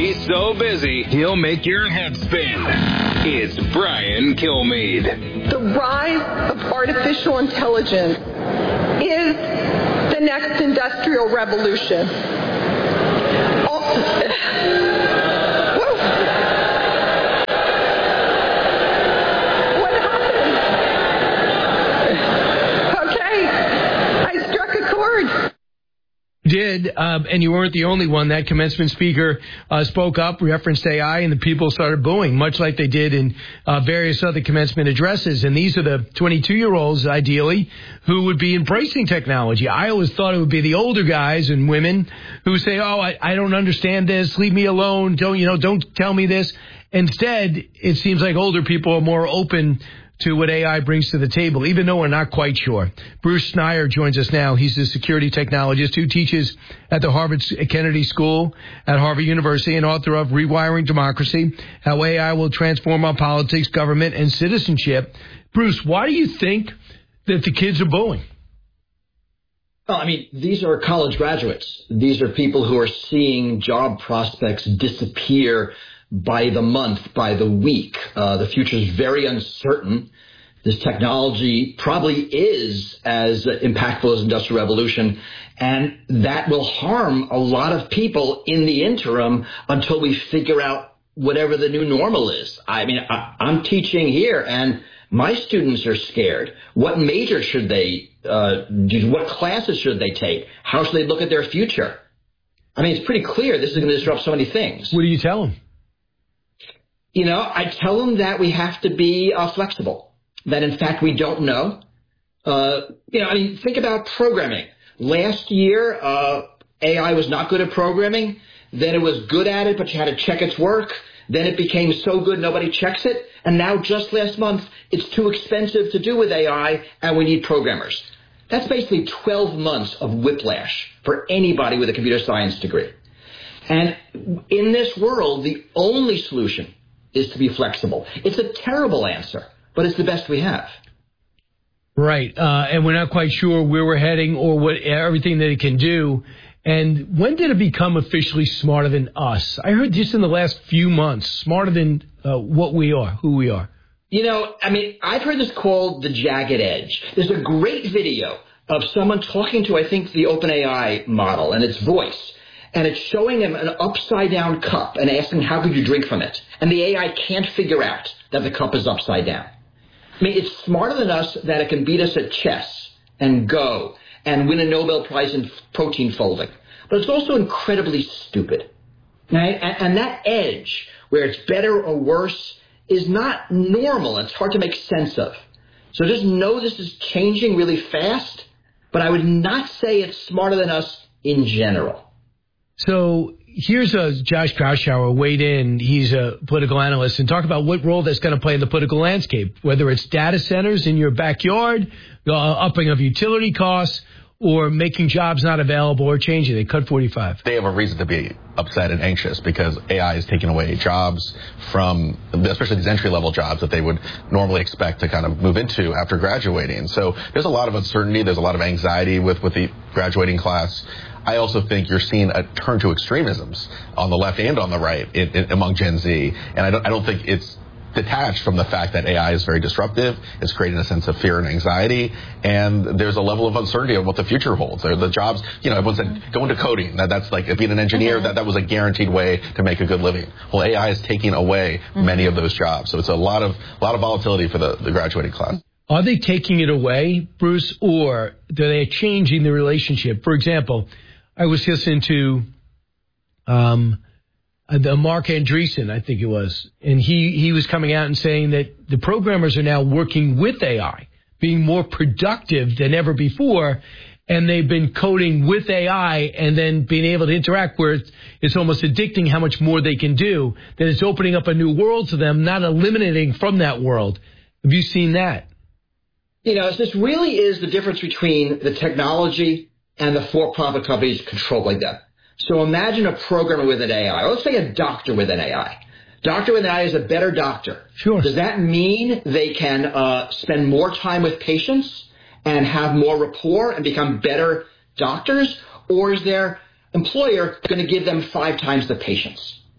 He's so busy, he'll make your head spin. It's Brian Kilmeade. The rise of artificial intelligence is the next industrial revolution. What happened? Okay, I struck a chord. Did, and you weren't the only one. That commencement speaker spoke up, referenced AI, and the people started booing, much like they did in various other commencement addresses. And these are the 22-year-olds, ideally, who would be embracing technology. I always thought it would be the older guys and women who say, oh, I don't understand this, leave me alone, don't tell me this. Instead, it seems like older people are more open to what AI brings to the table, even though we're not quite sure. Bruce Schneier joins us now. He's a security technologist who teaches at the Harvard Kennedy School at Harvard University and author of Rewiring Democracy, How AI Will Transform Our Politics, Government, and Citizenship. Bruce, why do you think that the kids are booing? Well, I mean, these are college graduates. These are people who are seeing job prospects disappear by the month, by the week. The future is very uncertain. This technology probably is as impactful as Industrial Revolution, and that will harm a lot of people in the interim until we figure out whatever the new normal is. I mean, I'm teaching here, and my students are scared. What major should they do? What classes should they take? How should they look at their future? I mean, it's pretty clear this is going to disrupt so many things. What do you tell them? I tell them that we have to be flexible, that in fact we don't know. Think about programming. Last year, AI was not good at programming. Then it was good at it, but you had to check its work. Then it became so good nobody checks it. And now just last month, it's too expensive to do with AI and we need programmers. That's basically 12 months of whiplash for anybody with a computer science degree. And in this world, the only solution is to be flexible. It's a terrible answer, but it's the best we have. Right, and we're not quite sure where we're heading or what everything that it can do. And when did it become officially smarter than us? I heard just in the last few months, smarter than what we are, who we are. I've heard this called the jagged edge. There's a great video of someone talking to, I think, the OpenAI model and its voice. And it's showing him an upside-down cup and asking, how could you drink from it? And the AI can't figure out that the cup is upside down. I mean, it's smarter than us that it can beat us at chess and Go and win a Nobel Prize in protein folding. But it's also incredibly stupid. Right? And that edge, where it's better or worse, is not normal. It's hard to make sense of. So just know this is changing really fast, but I would not say it's smarter than us in general. So here's Josh Kraushaar weighed in. He's a political analyst and talk about what role that's going to play in the political landscape, whether it's data centers in your backyard, upping of utility costs, or making jobs not available or changing. They cut 45. They have a reason to be upset and anxious because AI is taking away jobs from, especially these entry-level jobs that they would normally expect to kind of move into after graduating. So there's a lot of uncertainty. There's a lot of anxiety with the graduating class. I also think you're seeing a turn to extremisms on the left and on the right among Gen Z. And I don't think it's detached from the fact that AI is very disruptive. It's creating a sense of fear and anxiety. And there's a level of uncertainty of what the future holds. The jobs, everyone said, go into coding. That's like being an engineer, that was a guaranteed way to make a good living. Well, AI is taking away many of those jobs. So it's a lot of volatility for the graduating class. Are they taking it away, Bruce, or are they changing the relationship? For example, I was listening to the Mark Andreessen, I think it was, and he was coming out and saying that the programmers are now working with AI, being more productive than ever before, and they've been coding with AI and then being able to interact where it's almost addicting how much more they can do, that it's opening up a new world to them, not eliminating from that world. Have you seen that? This really is the difference between the technology and the for-profit companies controlling them. So imagine a programmer with an AI. Or let's say a doctor with an AI. Doctor with an AI is a better doctor. Sure. Does that mean they can spend more time with patients and have more rapport and become better doctors? Or is their employer going to give them 5 times the patients?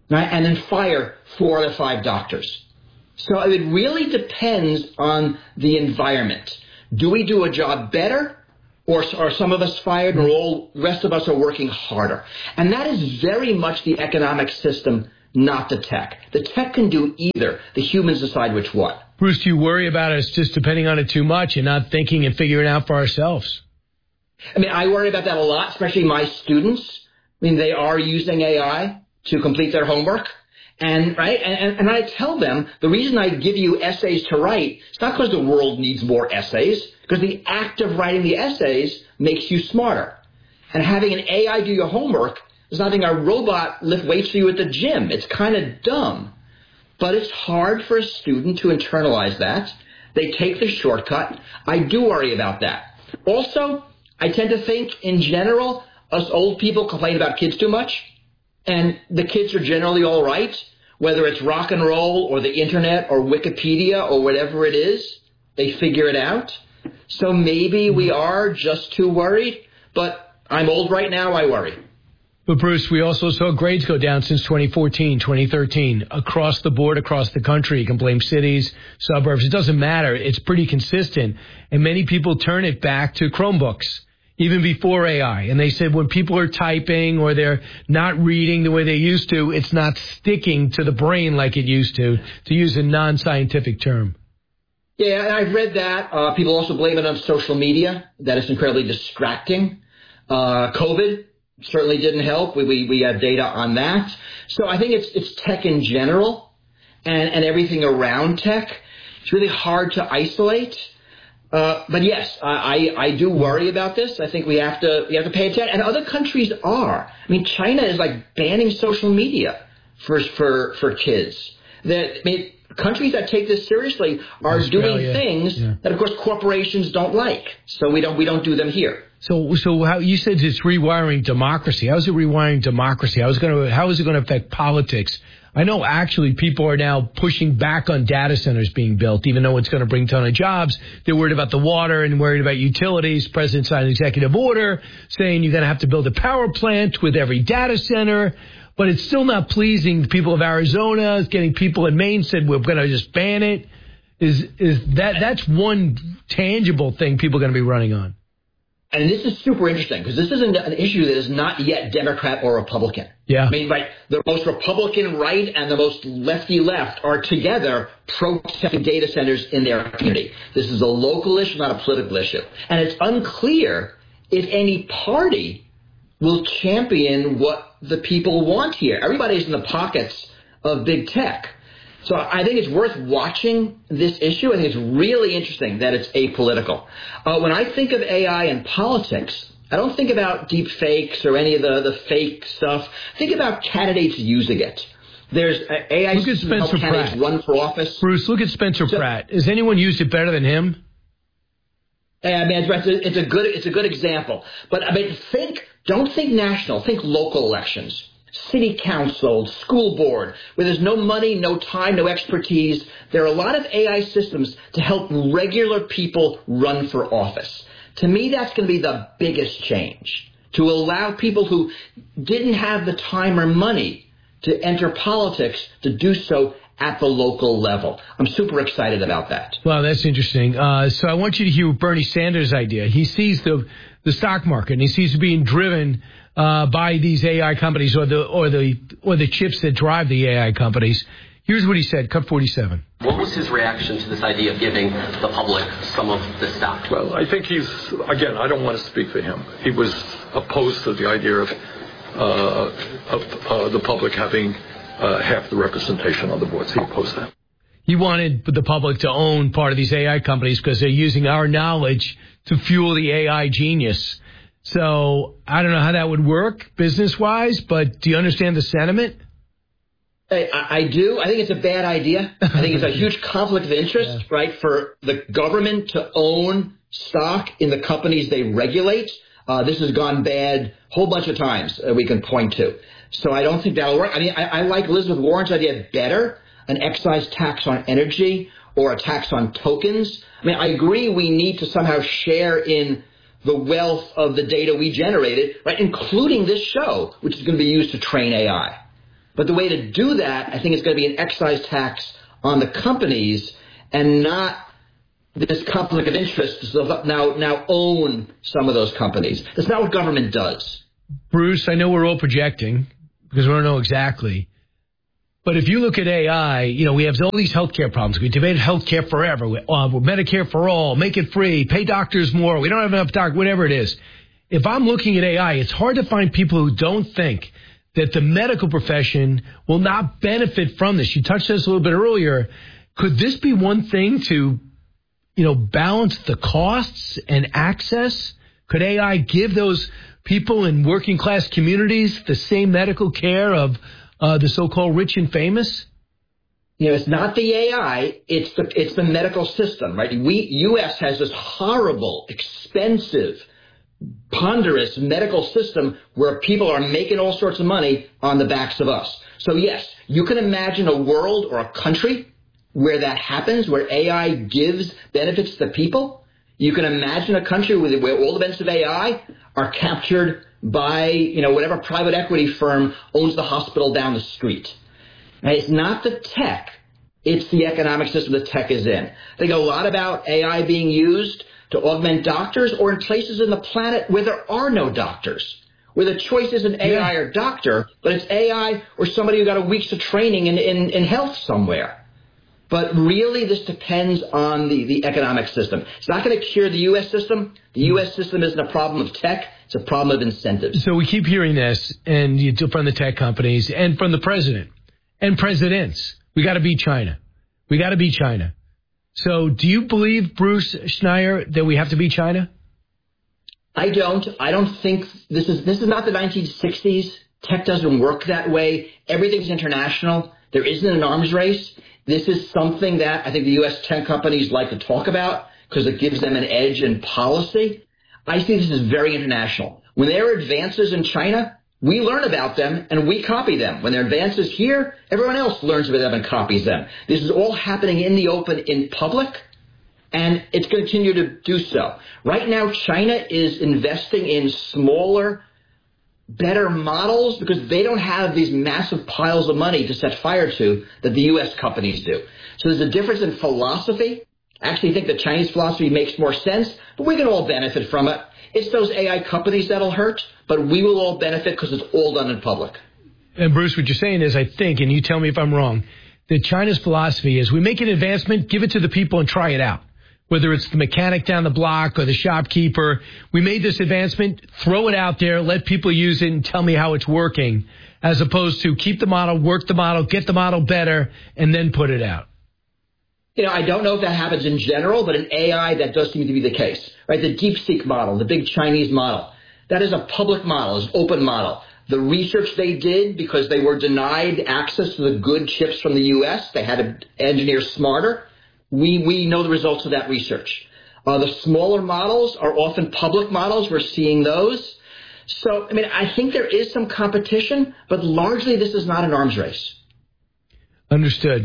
right? And then fire 4 out of 5 doctors. So it really depends on the environment. Do we do a job better, or are some of us fired and the rest of us are working harder? And that is very much the economic system, not the tech. The tech can do either. The humans decide which one. Bruce, do you worry about us just depending on it too much and not thinking and figuring it out for ourselves? I mean, I worry about that a lot, especially my students. I mean, they are using AI to complete their homework. And I tell them the reason I give you essays to write, it's not because the world needs more essays, because the act of writing the essays makes you smarter. And having an AI do your homework is not having a robot lift weights for you at the gym. It's kind of dumb. But it's hard for a student to internalize that. They take the shortcut. I do worry about that. Also, I tend to think, in general, us old people complain about kids too much. And the kids are generally all right, whether it's rock and roll or the internet or Wikipedia or whatever it is. They figure it out. So maybe we are just too worried. But I'm old right now. I worry. But, Bruce, we also saw grades go down since 2014, 2013, across the board, across the country. You can blame cities, suburbs. It doesn't matter. It's pretty consistent. And many people turn it back to Chromebooks, even before AI. And they said when people are typing or they're not reading the way they used to, it's not sticking to the brain like it used to use a non-scientific term. Yeah, and I've read that. People also blame it on social media, that it's incredibly distracting. COVID certainly didn't help. We have data on that. So I think it's tech in general and everything around tech. It's really hard to isolate. But yes, I do worry about this. I think we have to pay attention. And other countries are. I mean, China is like banning social media for kids. Countries that take this seriously are Australia, doing things that, of course, corporations don't like. So we don't do them here. So how you said it's rewiring democracy. How is it rewiring democracy? How is it going to affect politics? I know actually people are now pushing back on data centers being built, even though it's going to bring a ton of jobs. They're worried about the water and worried about utilities. President signed an executive order saying you're going to have to build a power plant with every data center. But it's still not pleasing the people of Arizona. It's getting people in Maine said we're going to just ban it. That's one tangible thing people are going to be running on. And this is super interesting because this isn't an issue that is not yet Democrat or Republican. Yeah. I mean, right, the most Republican right and the most lefty left are together protecting data centers in their community. This is a local issue, not a political issue. And it's unclear if any party will champion what the people want here. Everybody's in the pockets of big tech. So I think it's worth watching this issue. I think it's really interesting that it's apolitical. When I think of AI and politics, I don't think about deep fakes or any of the fake stuff. Think about candidates using it. There's AI systems that help candidates run for office. Bruce, look at Spencer Pratt. Has anyone used it better than him? I mean, it's a good example. But I mean, don't think national. Think local elections. City council, school board, where there's no money, no time, no expertise. There are a lot of AI systems to help regular people run for office. To me, that's going to be the biggest change, to allow people who didn't have the time or money to enter politics to do so at the local level. I'm super excited about that. Well, that's interesting. So I want you to hear Bernie Sanders' idea. He sees the stock market, and he sees it being driven by these AI companies or the chips that drive the AI companies. Here's what he said, cut 47. What was his reaction to this idea of giving the public some of the stock? Well, I think I don't want to speak for him. He was opposed to the idea of the public having half the representation on the boards. He opposed that. He wanted the public to own part of these AI companies because they're using our knowledge to fuel the AI genius. So I don't know how that would work business-wise, but do you understand the sentiment? I do. I think it's a bad idea. I think it's a huge conflict of interest, right, for the government to own stock in the companies they regulate. This has gone bad a whole bunch of times we can point to. So I don't think that'll work. I mean, I like Elizabeth Warren's idea better, an excise tax on energy or a tax on tokens. I mean, I agree we need to somehow share in the wealth of the data we generated, right, including this show, which is going to be used to train AI. But the way to do that, I think, is going to be an excise tax on the companies and not this conflict of interest to now own some of those companies. That's not what government does. Bruce, I know we're all projecting because we don't know exactly. But if you look at AI, we have all these healthcare problems. We debated healthcare forever. We're Medicare for all, make it free, pay doctors more. We don't have enough doctors, whatever it is. If I'm looking at AI, it's hard to find people who don't think that the medical profession will not benefit from this. You touched on this a little bit earlier. Could this be one thing to, balance the costs and access? Could AI give those people in working class communities the same medical care of the so-called rich and famous? It's not the AI, it's the medical system, right? U.S. has this horrible, expensive, ponderous medical system where people are making all sorts of money on the backs of us. So yes, you can imagine a world or a country where that happens, where AI gives benefits to people. You can imagine a country where all the benefits of AI are captured by, whatever private equity firm owns the hospital down the street. And it's not the tech, it's the economic system the tech is in. I think a lot about AI being used to augment doctors or in places in the planet where there are no doctors, where the choice isn't AI or doctor, but it's AI or somebody who got a week's of training in health somewhere. But really, this depends on the economic system. It's not going to cure the U.S. system. The U.S. system isn't a problem of tech. It's a problem of incentives. So we keep hearing this, and from the tech companies and from the president and presidents. We got to beat China. We got to beat China. So do you believe, Bruce Schneier, that we have to beat China? I don't. I don't think this is not the 1960s. Tech doesn't work that way. Everything's international. There isn't an arms race. This is something that I think the U.S. tech companies like to talk about because it gives them an edge in policy. I see this as very international. When there are advances in China, we learn about them and we copy them. When there are advances here, everyone else learns about them and copies them. This is all happening in the open, in public, and it's going to continue to do so. Right now, China is investing in smaller, better models because they don't have these massive piles of money to set fire to that the U.S. companies do. So there's a difference in philosophy. I actually think the Chinese philosophy makes more sense, but we can all benefit from it. It's those AI companies that'll hurt, but we will all benefit because it's all done in public. And Bruce, what you're saying is, I think, and you tell me if I'm wrong, that China's philosophy is we make an advancement, give it to the people and try it out. Whether it's the mechanic down the block or the shopkeeper, we made this advancement, throw it out there, let people use it and tell me how it's working, as opposed to keep the model, work the model, get the model better, and then put it out. I don't know if that happens in general, but in AI, that does seem to be the case, right? The DeepSeek model, the big Chinese model, that is a public model, it's an open model. The research they did, because they were denied access to the good chips from the U.S., they had to engineer smarter. We know the results of that research. The smaller models are often public models. We're seeing those. So, I think there is some competition, but largely this is not an arms race. Understood.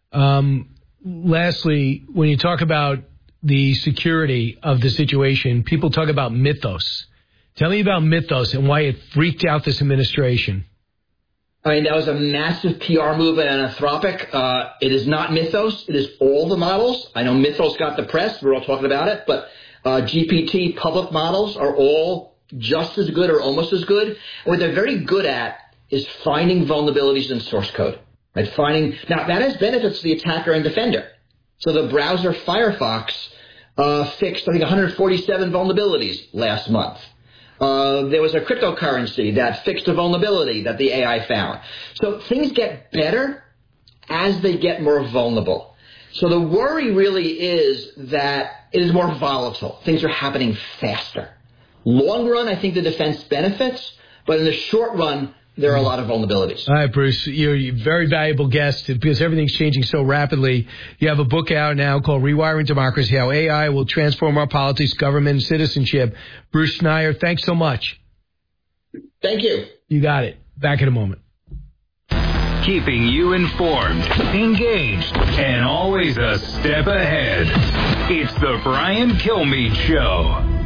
Lastly, when you talk about the security of the situation, people talk about Mythos. Tell me about Mythos and why it freaked out this administration. That was a massive PR move at Anthropic. It is not Mythos. It is all the models. I know Mythos got the press. We're all talking about it. But GPT public models are all just as good or almost as good. And what they're very good at is finding vulnerabilities in source code. Right? Now, that has benefits to the attacker and defender. So the browser Firefox fixed, I think, 147 vulnerabilities last month. There was a cryptocurrency that fixed a vulnerability that the AI found. So things get better as they get more vulnerable. So the worry really is that it is more volatile. Things are happening faster. Long run, I think the defense benefits, but in the short run, there are a lot of vulnerabilities. All right, Bruce, you're a very valuable guest because everything's changing so rapidly. You have a book out now called Rewiring Democracy, How AI Will Transform Our Politics, Government, and Citizenship. Bruce Schneier, thanks so much. Thank you. You got it. Back in a moment. Keeping you informed, engaged, and always a step ahead. It's the Brian Kilmeade Show.